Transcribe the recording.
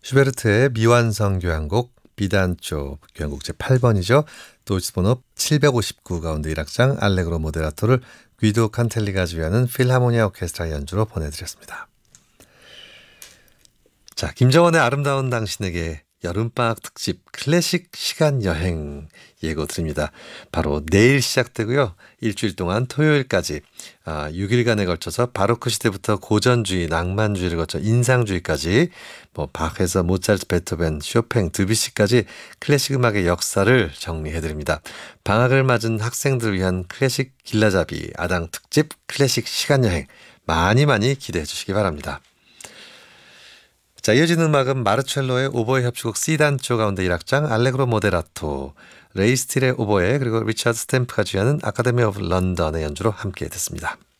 슈베르트의 미완성 교향곡 비단조 교향곡 제8번이죠. 도이치번호 759 가운데 1악장 알레그로 모데라토를 귀도 칸텔리가 지휘하는 필하모니아 오케스트라 연주로 보내드렸습니다. 자, 김정원의 아름다운 당신에게 여름방학 특집 클래식 시간여행 예고 드립니다. 바로 내일 시작되고요. 일주일 동안 토요일까지 6일간에 걸쳐서 바로크 시대부터 고전주의, 낭만주의를 거쳐 인상주의까지 바흐에서 모차르트, 베토벤, 쇼팽, 드뷔시까지 클래식 음악의 역사를 정리해드립니다. 방학을 맞은 학생들을 위한 클래식 길라잡이 아당 특집 클래식 시간여행 많이 많이 기대해 주시기 바랍니다. 자, 이어지는 음악은 마르첼로의 오보에 협주곡 C단조 가운데 1악장 알레그로 모데라토, 레이 스틸의 오보에 그리고 리차드 스탬프가 주연하는 아카데미 오브 런던의 연주로 함께 듣습니다.